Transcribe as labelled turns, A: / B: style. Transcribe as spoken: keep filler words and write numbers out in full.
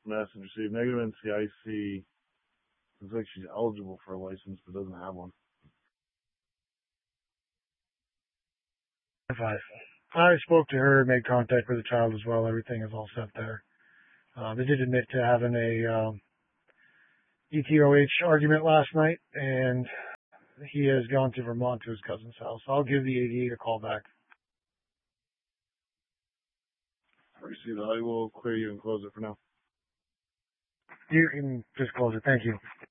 A: Message received. Negative N C I C. Looks like she's eligible for a license but doesn't have one.
B: Five. I spoke to her, made contact with the child as well. Everything is all set there. Uh, they did admit to having a um, E T O H argument last night, and he has gone to Vermont to his cousin's house. I'll give the eighty-eight a call back.
A: Received. I will clear you and close it for now.
B: You can just close it. Thank you.